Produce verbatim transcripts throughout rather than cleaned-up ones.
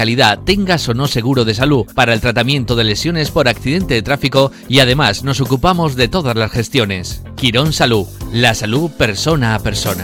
calidad, tengas o no seguro de salud, para el tratamiento de lesiones por accidente de tráfico y además nos ocupamos de todas las gestiones. Quirón Salud, la salud persona a persona.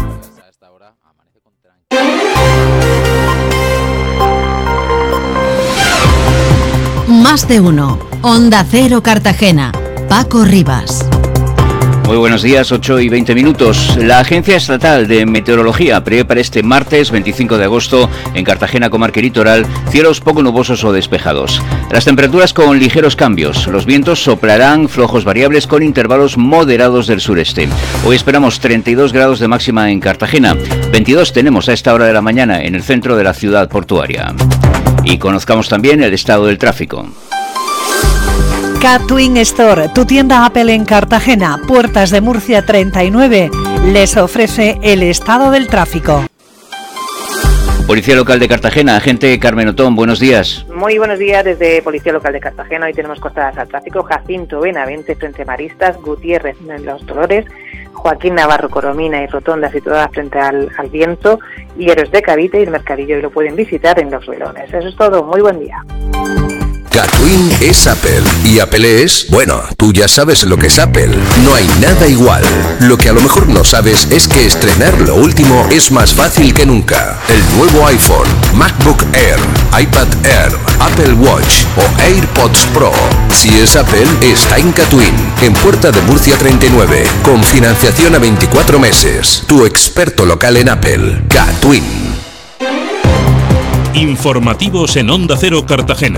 Más de uno. Onda Cero Cartagena. Paco Rivas. Muy buenos días, ocho y veinte minutos. La Agencia Estatal de Meteorología prevé para este martes veinticinco de agosto en Cartagena, comarca y litoral, cielos poco nubosos o despejados. Las temperaturas con ligeros cambios. Los vientos soplarán flojos variables con intervalos moderados del sureste. Hoy esperamos treinta y dos grados de máxima en Cartagena. veintidós tenemos a esta hora de la mañana en el centro de la ciudad portuaria. Y conozcamos también el estado del tráfico. Catwin Store, tu tienda Apple en Cartagena, Puertas de Murcia treinta y nueve, les ofrece el estado del tráfico. Policía Local de Cartagena, agente Carmen Otón, buenos días. Muy buenos días desde Policía Local de Cartagena. Hoy tenemos cortadas al tráfico Jacinto Benavente frente a Maristas, Gutiérrez en Los Dolores, Joaquín Navarro Coromina y Rotonda situadas frente al, al Viento, y Héroes de Cavite y el Mercadillo, y lo pueden visitar en Los Velones. Eso es todo, muy buen día. Catwin es Apple y Apple es... Bueno, tú ya sabes lo que es Apple. No hay nada igual. Lo que a lo mejor no sabes es que estrenar lo último es más fácil que nunca. El nuevo iPhone, MacBook Air, iPad Air, Apple Watch o AirPods Pro. Si es Apple, está en Catwin, en Puerta de Murcia treinta y nueve, con financiación a veinticuatro meses. Tu experto local en Apple, Catwin. Informativos en Onda Cero Cartagena.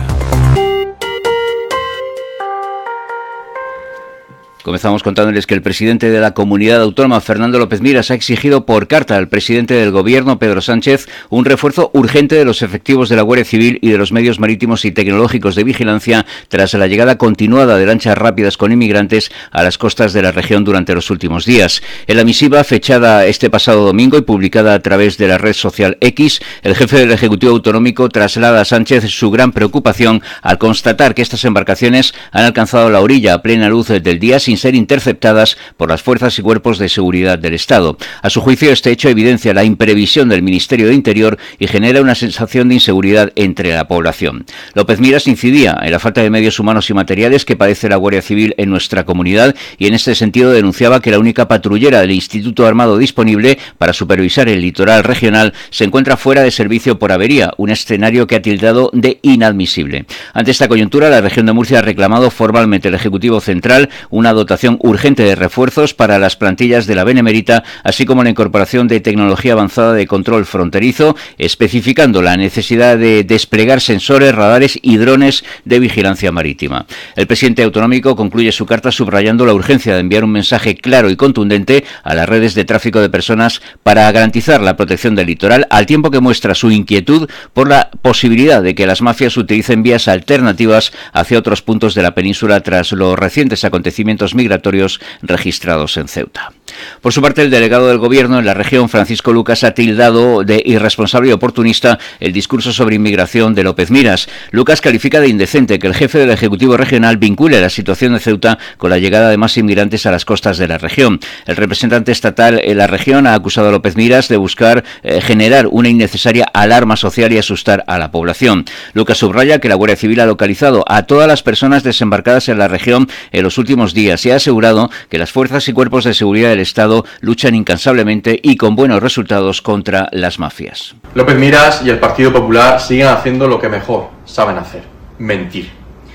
Comenzamos contándoles que el presidente de la Comunidad Autónoma, Fernando López Miras, ha exigido por carta al presidente del Gobierno, Pedro Sánchez, un refuerzo urgente de los efectivos de la Guardia Civil y de los medios marítimos y tecnológicos de vigilancia tras la llegada continuada de lanchas rápidas con inmigrantes a las costas de la región durante los últimos días. En la misiva, fechada este pasado domingo y publicada a través de la red social X, el jefe del Ejecutivo Autonómico traslada a Sánchez su gran preocupación al constatar que estas embarcaciones han alcanzado la orilla a plena luz del día sin ser interceptadas por las fuerzas y cuerpos de seguridad del Estado. A su juicio, este hecho evidencia la imprevisión del Ministerio de Interior y genera una sensación de inseguridad entre la población. López Miras incidía en la falta de medios humanos y materiales que padece la Guardia Civil en nuestra comunidad y en este sentido denunciaba que la única patrullera del Instituto Armado disponible para supervisar el litoral regional se encuentra fuera de servicio por avería, un escenario que ha tildado de inadmisible. Ante esta coyuntura, la región de Murcia ha reclamado formalmente al Ejecutivo Central una dotación urgente de refuerzos para las plantillas de la Benemérita, así como la incorporación de tecnología avanzada de control fronterizo, especificando la necesidad de desplegar sensores, radares y drones de vigilancia marítima. El presidente autonómico concluye su carta subrayando la urgencia de enviar un mensaje claro y contundente a las redes de tráfico de personas para garantizar la protección del litoral, al tiempo que muestra su inquietud por la posibilidad de que las mafias utilicen vías alternativas hacia otros puntos de la península tras los recientes acontecimientos migratorios registrados en Ceuta. Por su parte, el delegado del Gobierno en la región, Francisco Lucas, ha tildado de irresponsable y oportunista el discurso sobre inmigración de López Miras. Lucas califica de indecente que el jefe del Ejecutivo Regional vincule la situación de Ceuta con la llegada de más inmigrantes a las costas de la región. El representante estatal en la región ha acusado a López Miras de buscar eh, generar una innecesaria alarma social y asustar a la población. Lucas subraya que la Guardia Civil ha localizado a todas las personas desembarcadas en la región en los últimos días y ha asegurado que las fuerzas y cuerpos de seguridad del Estado luchan incansablemente y con buenos resultados contra las mafias. López Miras y el Partido Popular siguen haciendo lo que mejor saben hacer: mentir.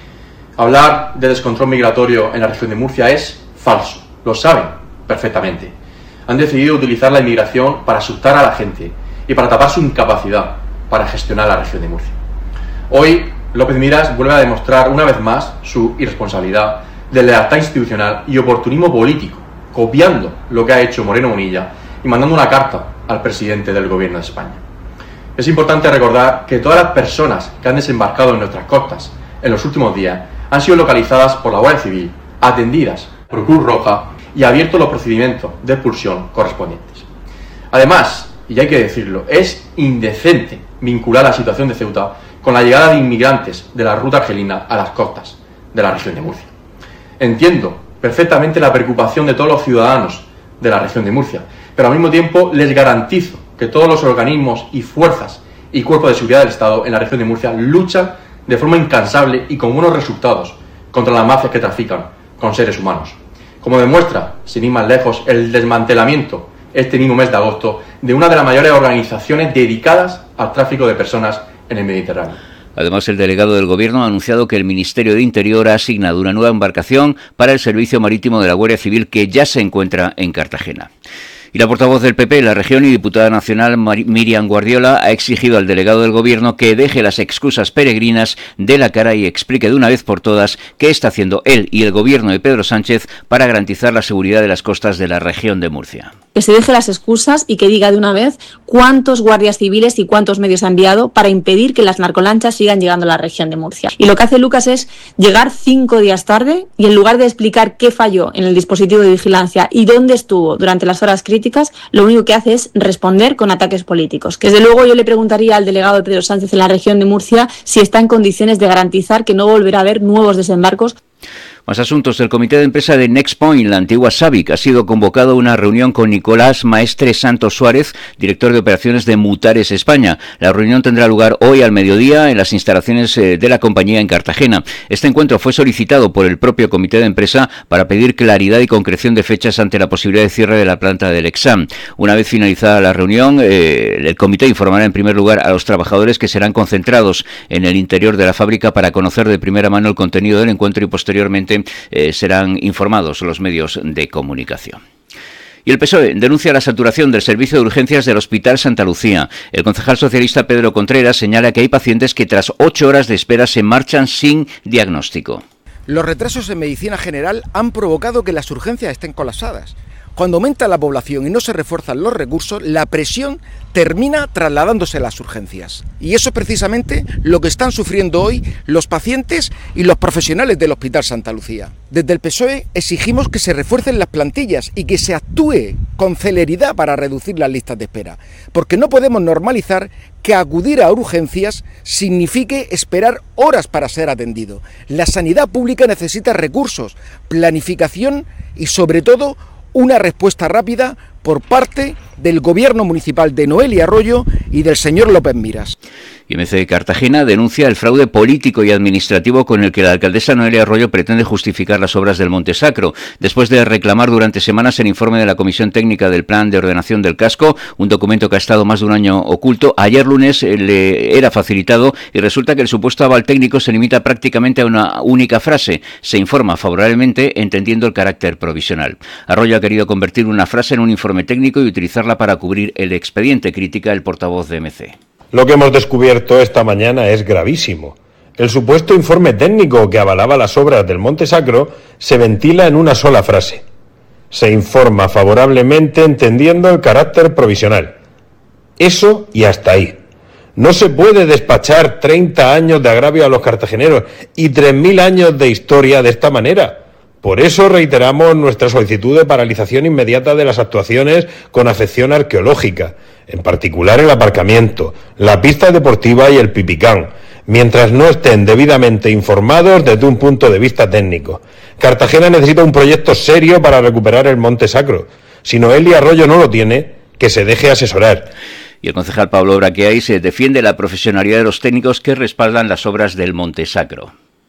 Hablar de descontrol migratorio en la región de Murcia es falso, lo saben perfectamente. Han decidido utilizar la inmigración para asustar a la gente y para tapar su incapacidad para gestionar la región de Murcia. Hoy, López Miras vuelve a demostrar una vez más su irresponsabilidad, deslealtad institucional y oportunismo político, copiando lo que ha hecho Moreno Bonilla y mandando una carta al presidente del Gobierno de España. Es importante recordar que todas las personas que han desembarcado en nuestras costas en los últimos días han sido localizadas por la Guardia Civil, atendidas por Cruz Roja y abiertos los procedimientos de expulsión correspondientes. Además, y hay que decirlo, es indecente vincular la situación de Ceuta con la llegada de inmigrantes de la ruta argelina a las costas de la región de Murcia. Entiendo perfectamente la preocupación de todos los ciudadanos de la región de Murcia, pero al mismo tiempo les garantizo que todos los organismos y fuerzas y Cuerpo de Seguridad del Estado en la región de Murcia luchan de forma incansable y con buenos resultados contra las mafias que trafican con seres humanos. Como demuestra, sin ir más lejos, el desmantelamiento este mismo mes de agosto de una de las mayores organizaciones dedicadas al tráfico de personas en el Mediterráneo. Además, el delegado del Gobierno ha anunciado que el Ministerio de Interior ha asignado una nueva embarcación para el servicio marítimo de la Guardia Civil que ya se encuentra en Cartagena. Y la portavoz del P P en la región y diputada nacional Míriam Guardiola ha exigido al delegado del Gobierno que deje las excusas peregrinas de la cara y explique de una vez por todas qué está haciendo él y el Gobierno de Pedro Sánchez para garantizar la seguridad de las costas de la región de Murcia. Que se deje las excusas y que diga de una vez cuántos guardias civiles y cuántos medios ha enviado para impedir que las narcolanchas sigan llegando a la región de Murcia. Y lo que hace Lucas es llegar cinco días tarde y en lugar de explicar qué falló en el dispositivo de vigilancia y dónde estuvo durante las horas críticas, lo único que hace es responder con ataques políticos. Desde luego yo le preguntaría al delegado de Pedro Sánchez en la región de Murcia si está en condiciones de garantizar que no volverá a haber nuevos desembarcos. Más asuntos. El comité de empresa de NextPoint, la antigua Sabic, ha sido convocado a una reunión con Nicolás Maestre Santos Suárez, director de operaciones de Mutares España. La reunión tendrá lugar hoy al mediodía en las instalaciones de la compañía en Cartagena. Este encuentro fue solicitado por el propio comité de empresa para pedir claridad y concreción de fechas ante la posibilidad de cierre de la planta del Exam. Una vez finalizada la reunión, eh, el comité informará en primer lugar a los trabajadores que serán concentrados en el interior de la fábrica para conocer de primera mano el contenido del encuentro y posteriormente Eh, serán informados los medios de comunicación. Y el P S O E denuncia la saturación del servicio de urgencias del Hospital Santa Lucía. El concejal socialista Pedro Contreras señala que hay pacientes que tras ocho horas de espera se marchan sin diagnóstico. Los retrasos en medicina general han provocado que las urgencias estén colapsadas. Cuando aumenta la población y no se refuerzan los recursos, la presión termina trasladándose a las urgencias. Y eso es precisamente lo que están sufriendo hoy los pacientes y los profesionales del Hospital Santa Lucía. Desde el P S O E exigimos que se refuercen las plantillas y que se actúe con celeridad para reducir las listas de espera, porque no podemos normalizar que acudir a urgencias signifique esperar horas para ser atendido. La sanidad pública necesita recursos, planificación y sobre todo una respuesta rápida por parte del Gobierno municipal de Noelia Arroyo y del señor López Miras. Y M C de Cartagena denuncia el fraude político y administrativo con el que la alcaldesa Noelia Arroyo pretende justificar las obras del Monte Sacro. Después de reclamar durante semanas el informe de la Comisión Técnica del Plan de Ordenación del Casco, un documento que ha estado más de un año oculto, ayer lunes le era facilitado y resulta que el supuesto aval técnico se limita prácticamente a una única frase: se informa favorablemente entendiendo el carácter provisional. Arroyo ha querido convertir una frase en un informe técnico y utilizarla para cubrir el expediente, critica el portavoz de M C. Lo que hemos descubierto esta mañana es gravísimo. El supuesto informe técnico que avalaba las obras del Monte Sacro se ventila en una sola frase: se informa favorablemente entendiendo el carácter provisional. Eso y hasta ahí. No se puede despachar treinta años de agravio a los cartageneros y tres mil años de historia de esta manera. Por eso reiteramos nuestra solicitud de paralización inmediata de las actuaciones con afección arqueológica, en particular el aparcamiento, la pista deportiva y el pipicán, mientras no estén debidamente informados desde un punto de vista técnico. Cartagena necesita un proyecto serio para recuperar el Monte Sacro. Si Noelia Arroyo no lo tiene, que se deje asesorar. Y el concejal Pablo Braqueay se defiende la profesionalidad de los técnicos que respaldan las obras del Monte Sacro.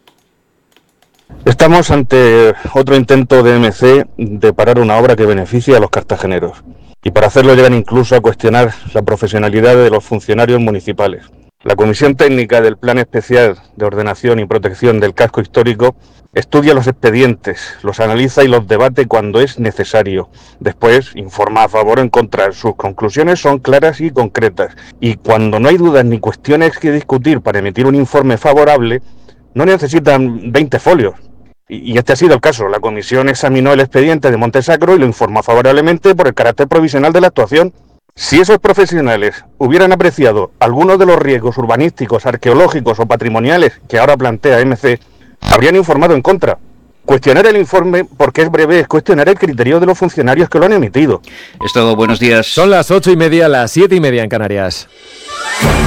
Estamos ante otro intento de M C de parar una obra que beneficia a los cartageneros. Y para hacerlo llegan incluso a cuestionar la profesionalidad de los funcionarios municipales. La Comisión Técnica del Plan Especial de Ordenación y Protección del Casco Histórico estudia los expedientes, los analiza y los debate cuando es necesario. Después informa a favor o en contra. Sus conclusiones son claras y concretas. Y cuando no hay dudas ni cuestiones que discutir para emitir un informe favorable, no necesitan veinte folios. Y este ha sido el caso. La comisión examinó el expediente de Monte Sacro y lo informó favorablemente por el carácter provisional de la actuación. Si esos profesionales hubieran apreciado algunos de los riesgos urbanísticos, arqueológicos o patrimoniales que ahora plantea M C, habrían informado en contra. Cuestionar el informe, porque es breve, es cuestionar el criterio de los funcionarios que lo han emitido. Es todo, buenos días. Son las ocho y media, las siete y media en Canarias.